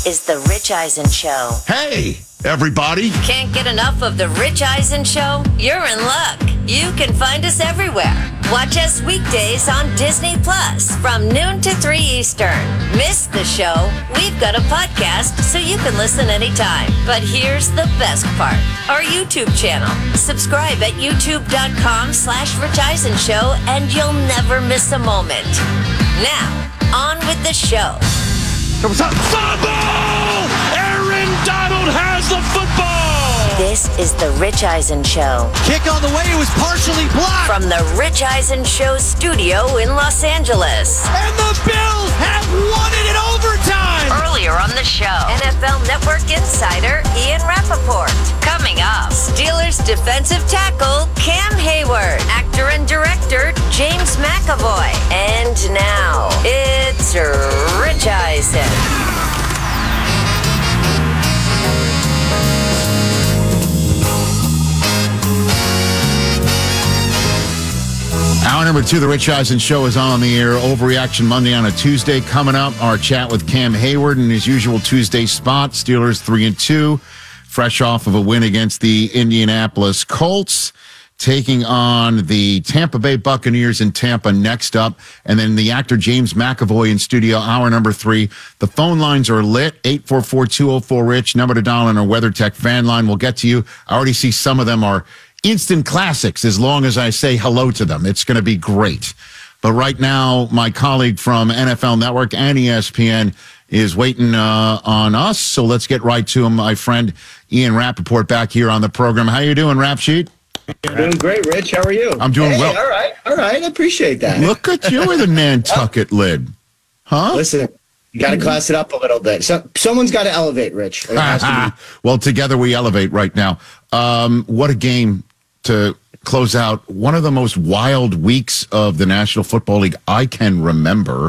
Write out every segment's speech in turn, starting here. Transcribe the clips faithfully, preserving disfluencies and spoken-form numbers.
is The Rich Eisen Show. Hey, everybody. Can't get enough of The Rich Eisen Show? You're in luck. You can find us everywhere. Watch us weekdays on Disney Plus from noon to three Eastern. Miss the show? We've got a podcast so you can listen anytime. But here's the best part. Our YouTube channel. Subscribe at youtube.com slash Rich Eisen Show and you'll never miss a moment. Now, on with the show. Fumble! Aaron Donald has the football! This is The Rich Eisen Show. Kick on the way, it was partially blocked. From the Rich Eisen Show studio in Los Angeles. And the Bills have won it in overtime! Earlier on the show, N F L Network insider Ian Rappaport. Coming up, Steelers defensive tackle Cam Hayward. Actor and director James McAvoy. And now, it's Rich Eisen. Hour number two, The Rich Eisen Show is on the air. Overreaction Monday on a Tuesday. Coming up, our chat with Cam Hayward in his usual Tuesday spot. Steelers three and two, fresh off of a win against the Indianapolis Colts, taking on the Tampa Bay Buccaneers in Tampa next up. And then the actor James McAvoy in studio, hour number three. The phone lines are lit, eight four four, two oh four, RICH, number to dial on our WeatherTech fan line. We'll get to you. I already see some of them are instant classics as long as I say hello to them. It's going to be great. But right now, my colleague from N F L Network and E S P N is waiting uh, on us. So let's get right to him. My friend Ian Rappaport back here on the program. How you doing, Rap Sheet? Doing great, Rich. How are you? I'm doing hey, well. All right. All right. I appreciate that. Look at you with a Nantucket lid. Huh? Listen, you got to class it up a little bit. So, someone's got to elevate, Rich. It has to be. Well, together we elevate right now. Um, what a game to close out one of the most wild weeks of the National Football League I can remember.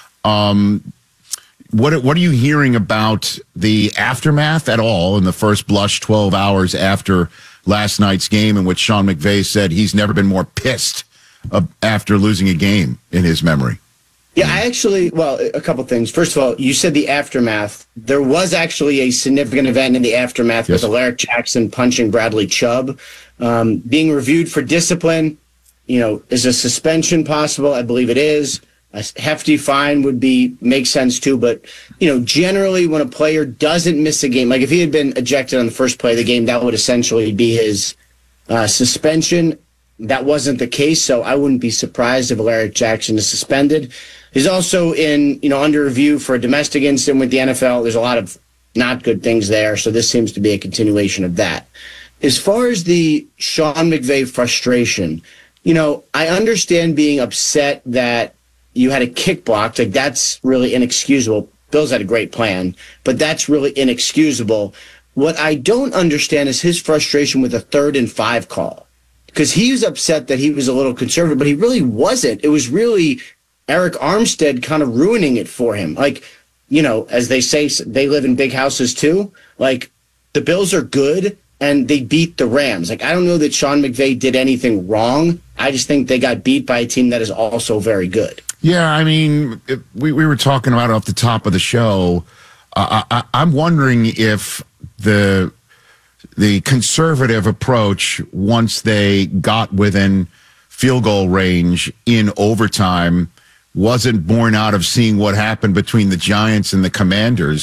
Um, what what are you hearing about the aftermath at all in the first blush twelve hours after last night's game, in which Sean McVay said he's never been more pissed uh, after losing a game in his memory? Yeah, I actually, well, a couple things. First of all, you said the aftermath. There was actually a significant event in the aftermath Yes. with Alaric Jackson punching Bradley Chubb. Um, being reviewed for discipline, you know, is a suspension possible? I believe it is. A hefty fine would be make sense too. But, you know, generally when a player doesn't miss a game, like if he had been ejected on the first play of the game, that would essentially be his uh, suspension. That wasn't the case, so I wouldn't be surprised if Alaric Jackson is suspended. He's also in, you know, under review for a domestic incident with the N F L. There's a lot of not good things there, so this seems to be a continuation of that. As far as the Sean McVay frustration, you know, I understand being upset that you had a kick blocked. Like, that's really inexcusable. Bills had a great plan, but that's really inexcusable. What I don't understand is his frustration with a third and five call, because he was upset that he was a little conservative, but he really wasn't. It was really Eric Armstead kind of ruining it for him. Like, you know, as they say, they live in big houses too. Like, the Bills are good and they beat the Rams. Like, I don't know that Sean McVay did anything wrong. I just think they got beat by a team that is also very good. Yeah, I mean, it, we, we were talking about it off the top of the show. Uh, I, I'm wondering if the the conservative approach, once they got within field goal range in overtime, wasn't born out of seeing what happened between the Giants and the Commanders,